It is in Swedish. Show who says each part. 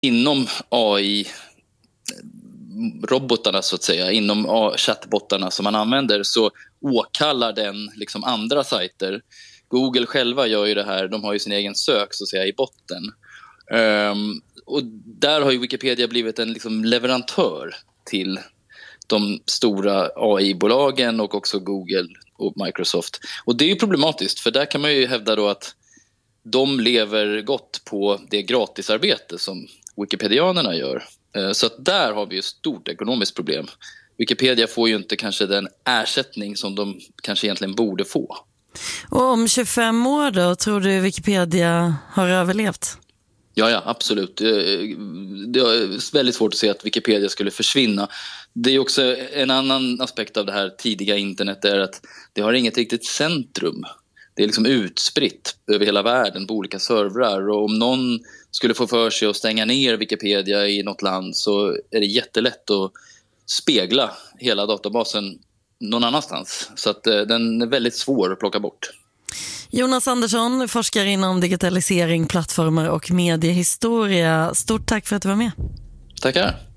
Speaker 1: inom AI robotarna så att säga, inom chattbottarna som man använder, så åkallar den liksom andra sajter. Google själva gör ju det här, de har ju sin egen sök så att säga i botten. Och där har ju Wikipedia blivit en liksom leverantör till de stora AI-bolagen och också Google och Microsoft. Och det är ju problematiskt, för där kan man ju hävda då att de lever gott på det gratisarbete som Wikipedianerna gör. Så att där har vi ju ett stort ekonomiskt problem. Wikipedia får ju inte kanske den ersättning som de kanske egentligen borde få.
Speaker 2: Och om 25 år då, tror du Wikipedia har överlevt?
Speaker 1: Ja, absolut. Det är väldigt svårt att se att Wikipedia skulle försvinna. Det är också en annan aspekt av det här tidiga internet, är att det har inget riktigt centrum. Det är liksom utspritt över hela världen på olika servrar, och om någon skulle få för sig att stänga ner Wikipedia i något land så är det jättelätt att spegla hela databasen någon annanstans. Så att den är väldigt svår att plocka bort.
Speaker 2: Jonas Andersson, forskare inom digitalisering, plattformar och mediehistoria. Stort tack för att du var med.
Speaker 1: Tackar.